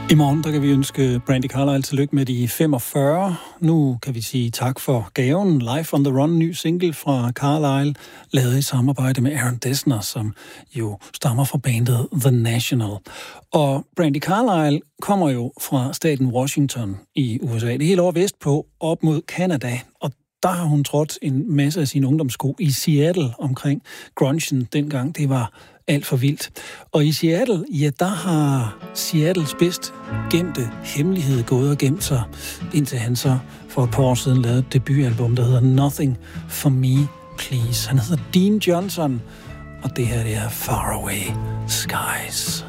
I morgen der kan vi ønske Brandi Carlile tillykke med de 45. Nu kan vi sige tak for gaven. Life on the Run, ny single fra Carlile, lavet i samarbejde med Aaron Dessner, som jo stammer fra bandet The National. Og Brandi Carlile kommer jo fra staten Washington i USA. Det er helt over vestpå, op mod Canada. Og der har hun trådt en masse af sine ungdomssko i Seattle omkring grungen dengang. Det var alt for vildt. Og i Seattle, ja, der har Seattles bedst gemte hemmelighed gået og gemt sig, indtil han så for et par år siden lavede et debutalbum, der hedder Nothing for Me, Please. Han hedder Dean Johnson, og det her det er Far Away Skies.